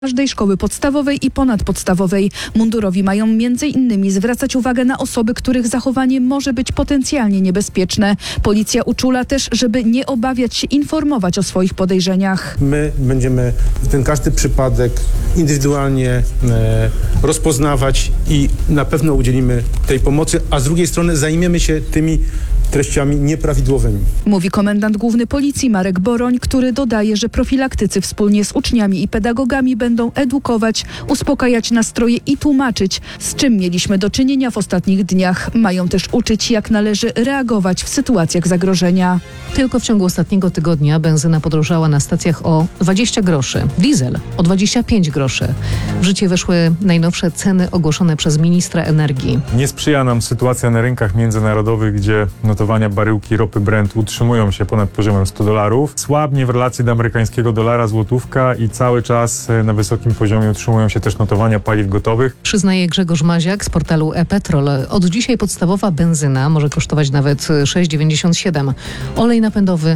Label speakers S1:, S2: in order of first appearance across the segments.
S1: każdej szkoły podstawowej i ponadpodstawowej. Mundurowi mają m.in. zwracać uwagę na osoby, których zachowanie może być potencjalnie niebezpieczne. Policja uczula też, żeby nie obawiać się informować o swoich podejrzeniach.
S2: My będziemy ten każdy przypadek indywidualnie rozpoznawać i na pewno udzielimy tej pomocy, a z drugiej strony zajmiemy się tymi treściami nieprawidłowymi.
S1: Mówi komendant główny policji Marek Boroń, który dodaje, że profilaktycy wspólnie z uczniami i pedagogami będą edukować, uspokajać nastroje i tłumaczyć, z czym mieliśmy do czynienia w ostatnich dniach. Mają też uczyć, jak należy reagować w sytuacjach zagrożenia.
S3: Tylko w ciągu ostatniego tygodnia benzyna podrożała na stacjach o 20 groszy, diesel o 25 groszy. W życie weszły najnowsze ceny ogłoszone przez ministra energii.
S4: Nie sprzyja nam sytuacja na rynkach międzynarodowych, gdzie notowania baryłki ropy Brent utrzymują się ponad poziomem $100. Słabnie w relacji do amerykańskiego dolara złotówka i cały czas na wysokim poziomie utrzymują się też notowania paliw gotowych.
S3: Przyznaje Grzegorz Maziak z portalu e-Petrol. Od dzisiaj podstawowa benzyna może kosztować nawet 6,97. Olej napędowy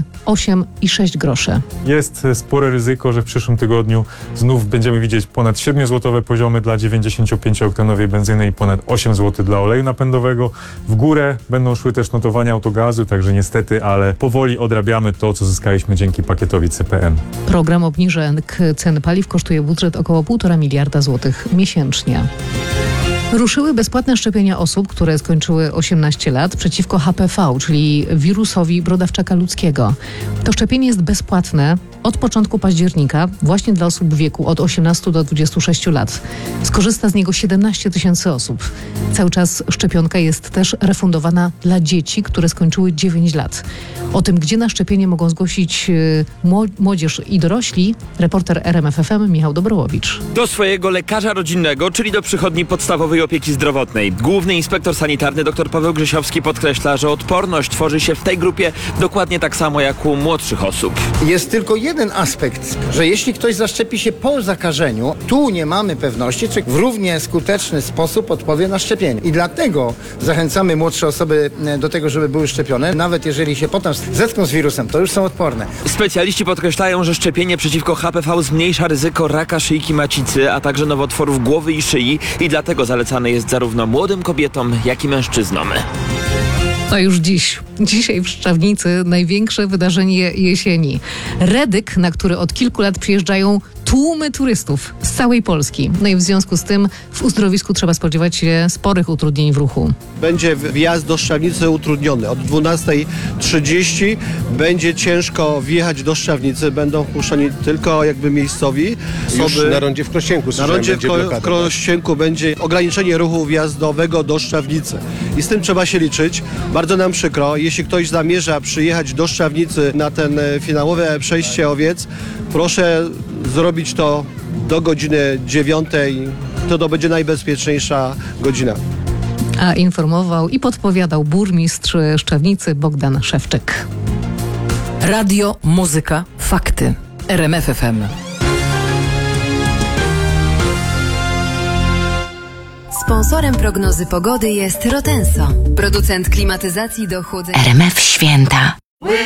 S3: 8,6 groszy.
S4: Jest spore ryzyko, że w przyszłym tygodniu znów będziemy widzieć ponad 7-złotowe poziomy dla 95-oktanowej benzyny i ponad 8 zł dla oleju napędowego. W górę będą szły też notowania autogazu, także niestety, ale powoli odrabiamy to, co zyskaliśmy dzięki pakietowi CPN.
S3: Program obniżek cen paliw kosztuje budżet około 1,5 miliarda złotych miesięcznie. Ruszyły bezpłatne szczepienia osób, które skończyły 18 lat przeciwko HPV, czyli wirusowi brodawczaka ludzkiego. To szczepienie jest bezpłatne od początku października właśnie dla osób w wieku od 18 do 26 lat. Skorzysta z niego 17 000 osób. Cały czas szczepionka jest też refundowana dla dzieci, które skończyły 9 lat. O tym, gdzie na szczepienie mogą zgłosić młodzież i dorośli, reporter RMF FM Michał Dobrołowicz.
S5: Do swojego lekarza rodzinnego, czyli do przychodni podstawowej opieki zdrowotnej. Główny inspektor sanitarny dr Paweł Grzesiowski podkreśla, że odporność tworzy się w tej grupie dokładnie tak samo jak u młodszych osób.
S6: Jest tylko jeden aspekt, że jeśli ktoś zaszczepi się po zakażeniu, tu nie mamy pewności, czy w równie skuteczny sposób odpowie na szczepienie. I dlatego zachęcamy młodsze osoby do tego, żeby były szczepione. Nawet jeżeli się potem zetkną z wirusem, to już są odporne.
S5: Specjaliści podkreślają, że szczepienie przeciwko HPV zmniejsza ryzyko raka szyjki macicy, a także nowotworów głowy i szyi i dlatego zalecane jest zarówno młodym kobietom, jak i mężczyznom.
S3: A już dzisiaj w Szczawnicy największe wydarzenie jesieni. Redyk, na który od kilku lat przyjeżdżają tłumy turystów z całej Polski. No i w związku z tym w uzdrowisku trzeba spodziewać się sporych utrudnień w ruchu.
S7: Będzie wjazd do Szczawnicy utrudniony. Od 12:30 będzie ciężko wjechać do Szczawnicy. Będą wpuszczeni tylko miejscowi.
S8: Już na rondzie w Krościenku.
S7: Na rondzie w Krościenku będzie ograniczenie ruchu wjazdowego do Szczawnicy. I z tym trzeba się liczyć. Bardzo nam przykro. Jeśli ktoś zamierza przyjechać do Szczawnicy na ten finałowe przejście owiec, proszę zrobić to do godziny 9. To będzie najbezpieczniejsza godzina.
S3: A informował i podpowiadał burmistrz Szczawnicy Bogdan Szewczyk.
S9: Radio, muzyka, fakty. RMF FM.
S10: Sponsorem prognozy pogody jest Rotenso, producent klimatyzacji do chłodzenia.
S9: RMF Święta.